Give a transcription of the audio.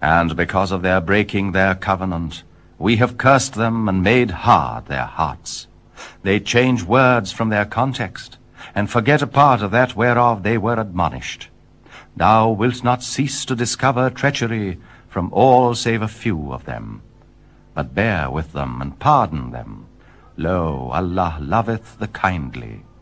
And because of their breaking their covenant, we have cursed them and made hard their hearts. They change words from their context, and forget a part of that whereof they were admonished. Thou wilt not cease to discover treachery from all save a few of them. But bear with them and pardon them. Lo, Allah loveth the kindly.